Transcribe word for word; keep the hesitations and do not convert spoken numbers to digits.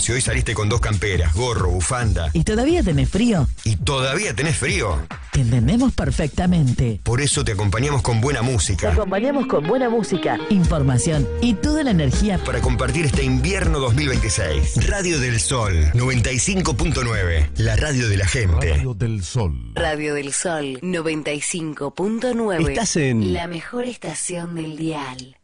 Si hoy saliste con dos camperas, gorro, bufanda ¿Y todavía tenés frío? y todavía tenés frío, Te entendemos perfectamente. por eso te acompañamos con buena Te música acompañamos con buena música, información y toda la energía. para compartir este invierno dos mil veintiséis. Radio del Sol noventa y cinco punto nueve, la radio de la gente. Radio del Sol. Radio del Sol noventa y cinco punto nueve. Estás en La mejor estación del dial.